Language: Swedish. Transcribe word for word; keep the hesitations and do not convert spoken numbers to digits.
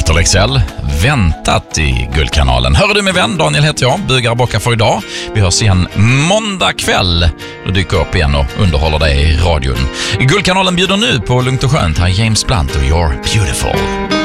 Peter Lexell, väntat i Guldkanalen. Hör du med vän, Daniel heter jag, bugar och bockar för idag. Vi hörs igen måndag kväll. Då dyker jag upp igen och underhåller dig i radion. Guldkanalen bjuder nu på lugnt och skönt. Här är James Blunt och You're Beautiful.